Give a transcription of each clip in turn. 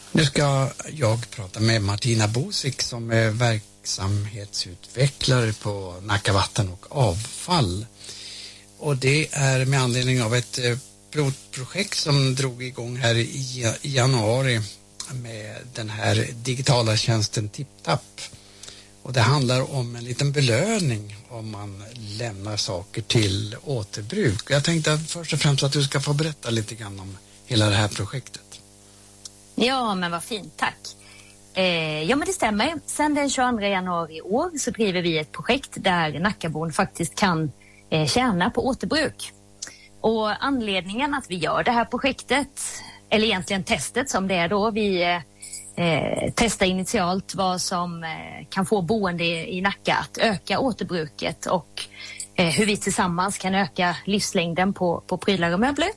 Nu ska jag prata med Martina Bosik som är verksamhetsutvecklare på Nacka Vatten och Avfall. Och det är med anledning av ett pilotprojekt som drog igång här i januari med den här digitala tjänsten TipTap. Och det handlar om en liten belöning om man lämnar saker till återbruk. Jag tänkte att först och främst att du ska få berätta lite grann om hela det här projektet. Ja, men vad fint, tack. Ja, men det stämmer. Sen den 22 januari i år så driver vi ett projekt där Nackabon faktiskt kan tjäna på återbruk. Och anledningen att vi gör det här projektet, eller egentligen testet som det är då, vi testar initialt vad som kan få boende i Nacka att öka återbruket och hur vi tillsammans kan öka livslängden på prylar och möbler.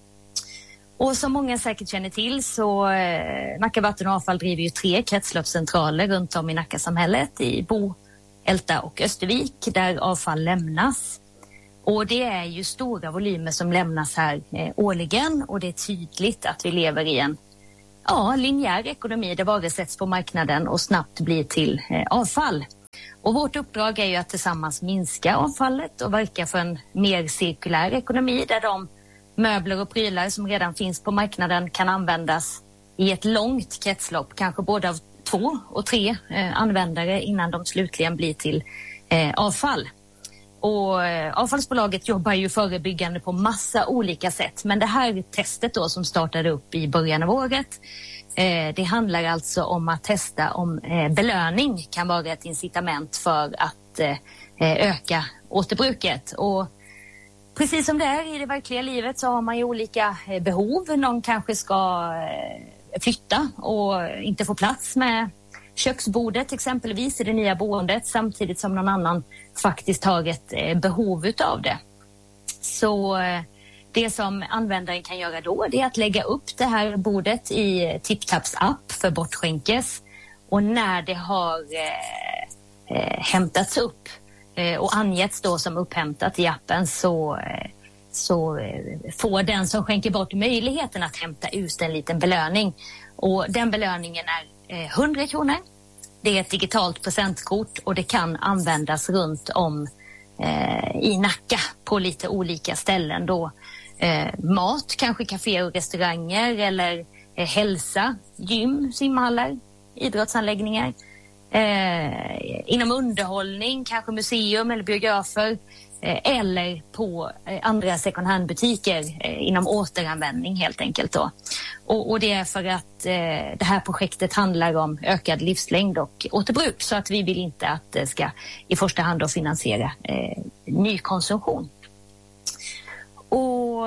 Och som många säkert känner till så Nacka Vatten och Avfall driver ju 3 kretsloppscentraler runt om i Nackasamhället i Bo, Älta och Östervik där avfall lämnas. Och det är ju stora volymer som lämnas här årligen och det är tydligt att vi lever i en linjär ekonomi där varor sätts på marknaden och snabbt blir till avfall. Och vårt uppdrag är ju att tillsammans minska avfallet och verka för en mer cirkulär ekonomi där de möbler och prylar som redan finns på marknaden kan användas i ett långt kretslopp, kanske både av 2 och 3 användare innan de slutligen blir till avfall. Och avfallsbolaget jobbar ju förebyggande på massa olika sätt, men det här testet då som startade upp i början av året, det handlar alltså om att testa om belöning kan vara ett incitament för att öka återbruket. Och precis som det är i det verkliga livet så har man ju olika behov. Någon kanske ska flytta och inte få plats med köksbordet exempelvis i det nya boendet samtidigt som någon annan faktiskt har ett behov utav det. Så det som användaren kan göra då det är att lägga upp det här bordet i TipTaps app för bortskänkes och när det har hämtats upp och angetts då som upphämtat i appen så får den som skänker bort möjligheten att hämta ut en liten belöning. Och den belöningen är 100 kronor. Det är ett digitalt presentkort och det kan användas runt om i Nacka på lite olika ställen då. Mat, kanske kaféer och restauranger eller hälsa, gym, simhallar, idrottsanläggningar. Inom underhållning, kanske museum eller biografer eller på andra second hand-butiker inom återanvändning helt enkelt då. Och det är för att det här projektet handlar om ökad livslängd och återbruk så att vi vill inte att det ska i första hand då finansiera ny konsumtion. Och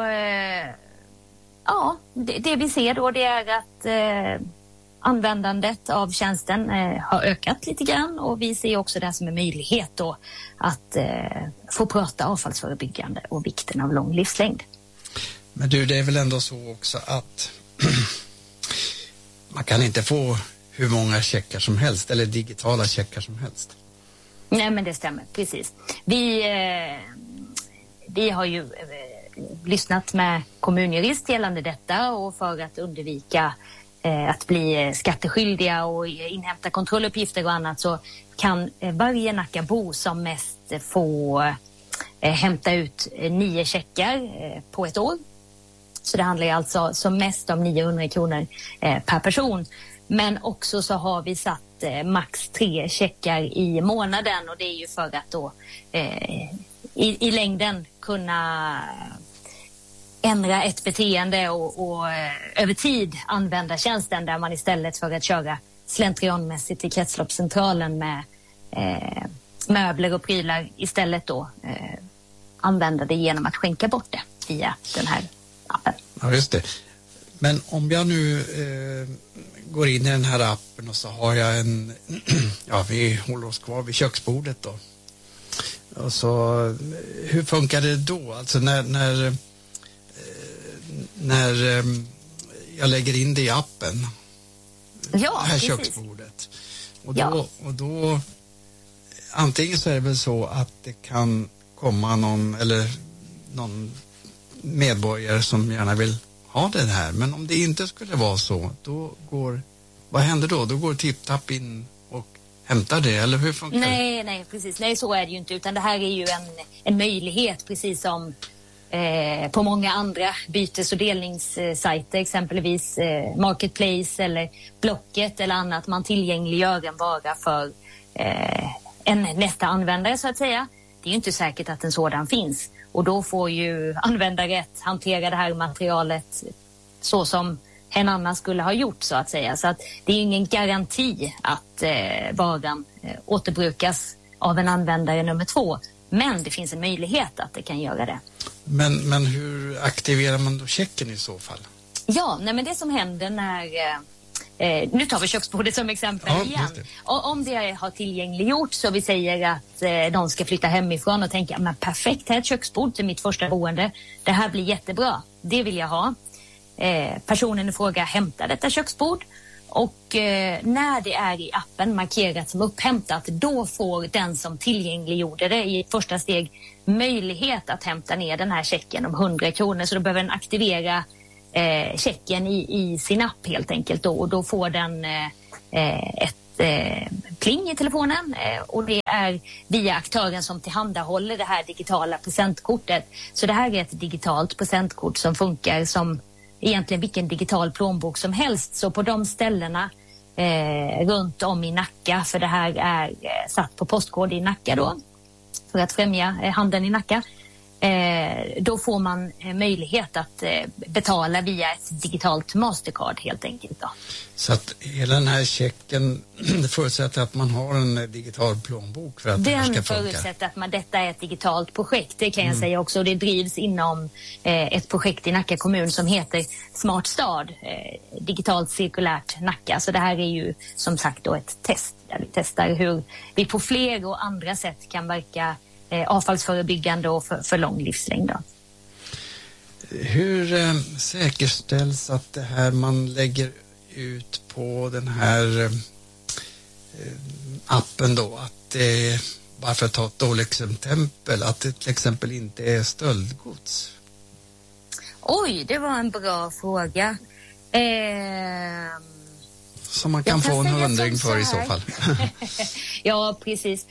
det vi ser då det är att användandet av tjänsten har ökat lite grann och vi ser också det som en möjlighet då att få prata avfallsförebyggande och vikten av lång livslängd. Men du, det är väl ändå så också att man kan inte få hur många checkar som helst eller digitala checkar som helst. Nej, men det stämmer, precis. Vi har ju lyssnat med kommunjurist gällande detta och för att undvika att bli skatteskyldiga och inhämta kontrolluppgifter och annat så kan varje Nackabo som mest få hämta ut 9 checkar på ett år. Så det handlar alltså som mest om 900 kronor per person. Men också så har vi satt max 3 checkar i månaden och det är ju för att då i längden kunna ändra ett beteende och över tid använda tjänsten där man istället för att köra slentrianmässigt till kretsloppscentralen med möbler och prylar istället då använda det genom att skänka bort det via den här appen. Ja, just det. Men om jag nu går in i den här appen och så har jag vi håller oss kvar vid köksbordet då. Och så, hur funkar det då? Alltså när jag lägger in det i appen. Ja, det här precis. Köksbordet. Och då antingen så är det väl så att det kan komma någon medborgare som gärna vill ha det här. Men om det inte skulle vara så, då går vad händer då? Då går TipTap in och hämtar det, eller hur funkar det? Nej, precis. Nej, så är det ju inte, utan det här är ju en möjlighet, precis som på många andra bytes- och delningssajter, exempelvis Marketplace eller Blocket eller annat. Man tillgängliggör en vara för en nästa användare, så att säga. Det är ju inte säkert att en sådan finns, och då får ju användare hantera det här materialet så som en annan skulle ha gjort, så att säga. Så att det är ingen garanti att varan återbrukas av en användare nummer 2. Men det finns en möjlighet att det kan göra det. Men hur aktiverar man då checken i så fall? Ja, men det som händer när... nu tar vi köksbordet som exempel igen. Om det har tillgängliggjort, så vi säger att någon ska flytta hemifrån och tänka, men perfekt, här är ett köksbord till mitt första boende. Det här blir jättebra, det vill jag ha. Personen i fråga hämtar detta köksbord, och när det är i appen markerat som upphämtat, då får den som tillgängliggjorde det i första steg möjlighet att hämta ner den här checken om 100 kronor. Så då behöver den aktivera checken i sin app helt enkelt då, och då får den ett pling i telefonen, och det är via aktören som tillhandahåller det här digitala presentkortet. Så det här är ett digitalt presentkort som funkar som egentligen vilken digital plånbok som helst. Så på de ställena runt om i Nacka, för det här är satt på postkod i Nacka då, för att främja handeln i Nacka, då får man möjlighet att betala via ett digitalt Mastercard helt enkelt då. Så att hela den här checken förutsätter att man har en digital plånbok för att det här ska funka? Den förutsätter att detta är ett digitalt projekt, det kan jag säga också. Det drivs inom ett projekt i Nacka kommun som heter Smart stad, digitalt cirkulärt Nacka. Så det här är ju som sagt då ett test där vi testar hur vi på fler och andra sätt kan verka avfallsförebyggande och för lång livslängd då. Hur säkerställs att det här man lägger ut på den här appen då, att det, bara för att ta ett dåligt exempel, att det till exempel inte är stöldgods? Oj, det var en bra fråga. Som man kan få en hundring för i så fall. Ja, precis.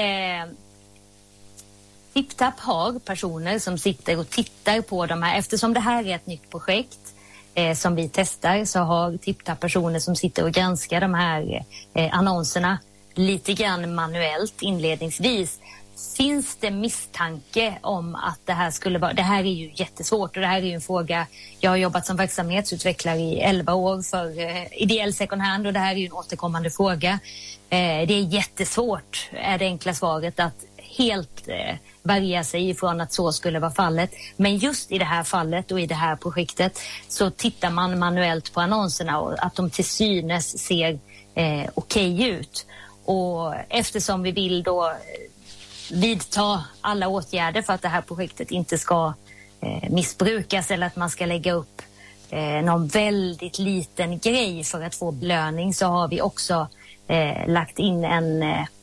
TipTap har personer som sitter och tittar på de här. Eftersom det här är ett nytt projekt som vi testar, så har TipTap personer som sitter och granskar de här annonserna lite grann manuellt inledningsvis. Finns det misstanke om att det här skulle vara... Det här är ju jättesvårt, och det här är ju en fråga... Jag har jobbat som verksamhetsutvecklare i 11 år för ideell second hand, och det här är ju en återkommande fråga. Det är jättesvårt, är det enkla svaret, att helt värja sig ifrån att så skulle vara fallet. Men just i det här fallet och i det här projektet så tittar man manuellt på annonserna och att de till synes ser okej ut. Och eftersom vi vill då vidta alla åtgärder för att det här projektet inte ska missbrukas, eller att man ska lägga upp någon väldigt liten grej för att få belöning, så har vi också lagt in en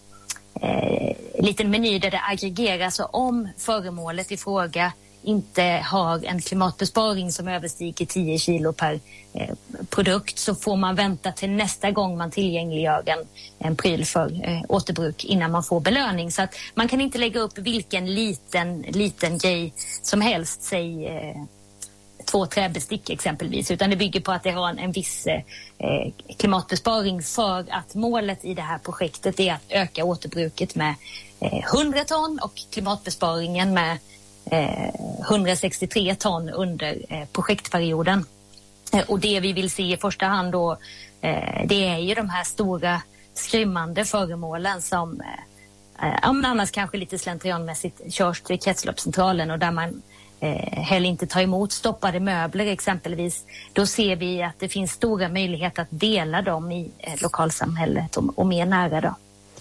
liten meny där det aggregeras. Så om föremålet i fråga inte har en klimatbesparing som överstiger 10 kilo per produkt, så får man vänta till nästa gång man tillgängliggör en pryl för återbruk innan man får belöning. Så att man kan inte lägga upp vilken liten grej som helst, säg 2 träbestick exempelvis, utan det bygger på att det har en viss klimatbesparing, för att målet i det här projektet är att öka återbruket med 100 ton och klimatbesparingen med 163 ton under projektperioden. Och det vi vill se i första hand då, det är ju de här stora skrymmande föremålen som annars kanske lite slentrianmässigt körs till kretsloppscentralen, och där man heller inte tar emot stoppade möbler exempelvis. Då ser vi att det finns stora möjligheter att dela dem i lokalsamhället och mer nära då.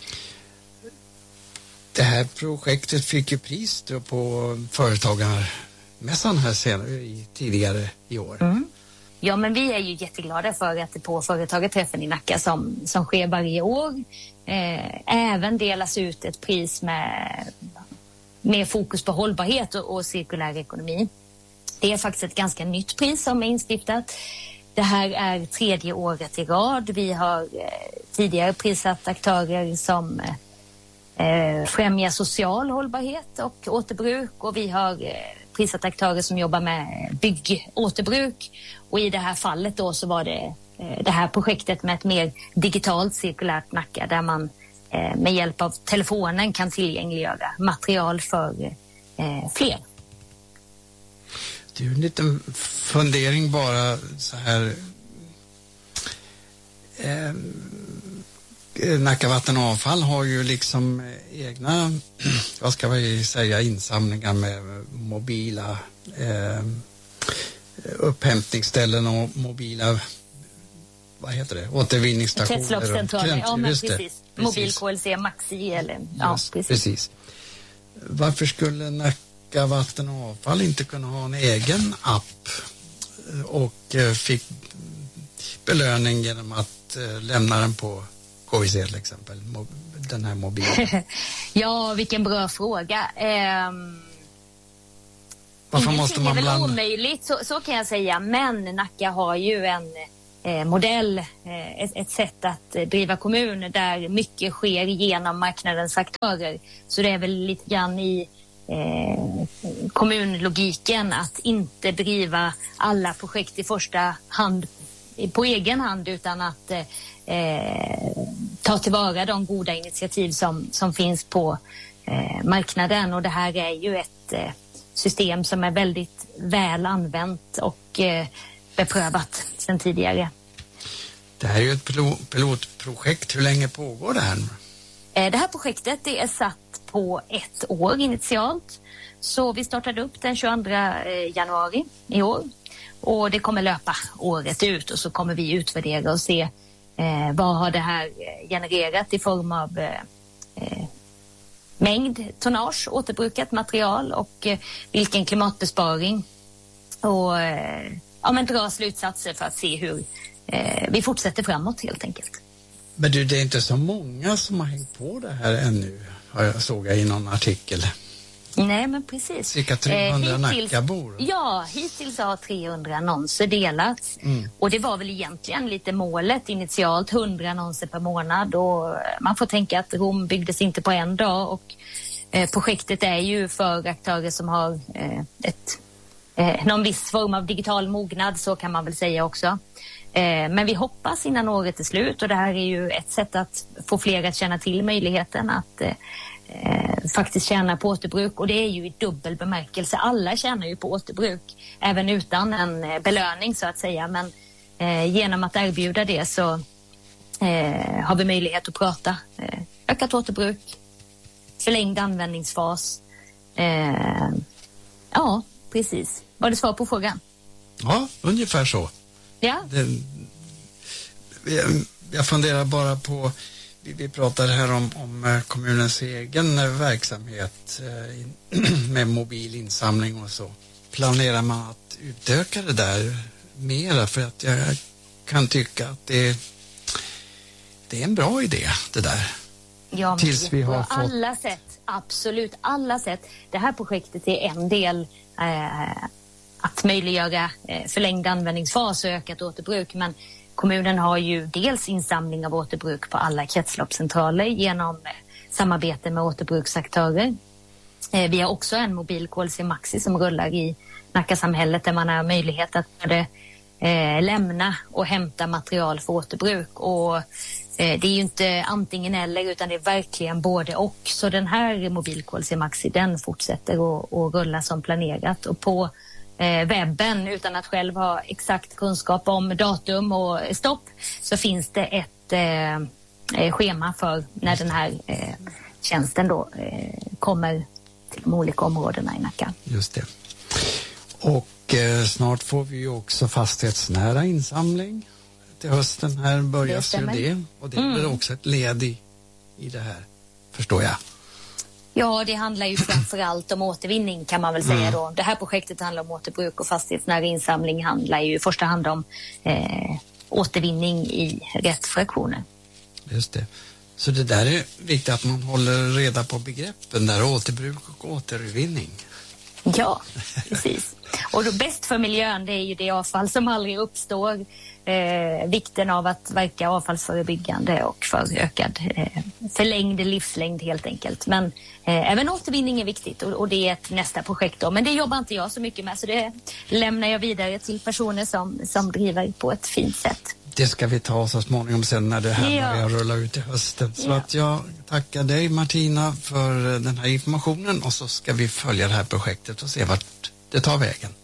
Det här projektet fick ju pris då på företagarmässan här tidigare i år. Mm. Ja, men vi är ju jätteglada för att det på företagarträffen i Nacka som sker varje år även delas ut ett pris med fokus på hållbarhet och cirkulär ekonomi. Det är faktiskt ett ganska nytt pris som är instiftat. Det här är 3:e året i rad. Vi har tidigare prissatt aktörer som främjar social hållbarhet och återbruk, och vi har prissatt aktörer som jobbar med byggåterbruk, och i det här fallet då så var det det här projektet med ett mer digitalt cirkulärt Nacka, där man med hjälp av telefonen kan tillgängliggöra material för fler. Det är en liten fundering bara så här. Nacka Vatten och Avfall har ju liksom egna, vad ska vi säga, insamlingar med mobila upphämtningsställen och mobila, vad heter det, återvinningsstationer. Kretsloppscentraler, ja men precis. Mobil KLC Maxi eller, ja precis. Varför skulle Nacka Vatten och Avfall inte kunna ha en egen app och fick belöning genom att lämna den på KVC till exempel, den här mobilen? Ja, vilken bra fråga. Varför måste man blanda? Det är väl omöjligt, så kan jag säga, men Nacka har ju en modell, ett sätt att driva kommun där mycket sker genom marknadens aktörer. Så det är väl lite grann i kommunlogiken att inte driva alla projekt i första hand på egen hand, utan att ta tillvara de goda initiativ som finns på marknaden. Och det här är ju ett system som är väldigt väl använt och beprövat sedan tidigare. Det här är ju ett pilotprojekt. Hur länge pågår det här? Det här projektet det är satt på 1 år initialt. Så vi startade upp den 22 januari i år. Och det kommer löpa året ut, och så kommer vi utvärdera och se vad har det här genererat i form av mängd tonnage, återbrukat material och vilken klimatbesparing. Och men dra slutsatser för att se hur vi fortsätter framåt helt enkelt. Men du, det är inte så många som har hängt på det här ännu, såg jag i någon artikel. Nej, men precis. Cirka 300 Nackabor. Ja, hittills har 300 annonser delats. Och det var väl egentligen lite målet initialt, 100 annonser per månad. Och man får tänka att Rom byggdes inte på en dag. Och projektet är ju för aktörer som har någon viss form av digital mognad, så kan man väl säga också. Men vi hoppas innan året är slut, och det här är ju ett sätt att få fler att känna till möjligheten att faktiskt tjäna på återbruk, och det är ju i dubbel bemärkelse. Alla tjänar ju på återbruk även utan en belöning så att säga, men genom att erbjuda det så har vi möjlighet att prata ökat återbruk, förlängd användningsfas. Ja, precis. Var det svar på frågan? Ja, ungefär så. Ja. Jag funderar bara på, vi pratade här om kommunens egen verksamhet med mobil insamling och så. Planerar man att utöka det där mera? För att jag kan tycka att det är en bra idé det där. Ja, tills vi har fått... alla sätt, absolut alla sätt. Det här projektet är en del att möjliggöra förlängd användningsfas och ökat återbruk, men kommunen har ju dels insamling av återbruk på alla kretsloppscentraler genom samarbete med återbruksaktörer. Vi har också en mobil KLC Maxi som rullar i Nackasamhället, där man har möjlighet att både lämna och hämta material för återbruk. Och det är ju inte antingen eller, utan det är verkligen både och. Så den här mobil KLC Maxi, den fortsätter att rulla som planerat. Och på webben, utan att själv ha exakt kunskap om datum och stopp, så finns det ett schema för när den här tjänsten då kommer till de olika områdena i Nacka. Just det. Och snart får vi ju också fastighetsnära insamling till hösten. Här börjar ju det. Och det är också ett led i det här, förstår jag. Ja, det handlar ju framförallt om återvinning, kan man väl säga då. Det här projektet handlar om återbruk, och fastighetsnära insamling handlar ju i första hand om återvinning i rätt fraktioner. Just det. Så det där är viktigt att man håller reda på begreppen där, återbruk och återvinning. Ja, precis. Och då bäst för miljön, det är ju det avfall som aldrig uppstår. Vikten av att verka avfallsförebyggande och för ökad förlängd livslängd helt enkelt. Men även återvinning är viktigt och det är ett nästa projekt då. Men det jobbar inte jag så mycket med, så det lämnar jag vidare till personer som driver på ett fint sätt. Det ska vi ta så småningom sen när det här börjar rulla ut i hösten. Så att jag tackar dig, Martina, för den här informationen, och så ska vi följa det här projektet och se vart det tar vägen.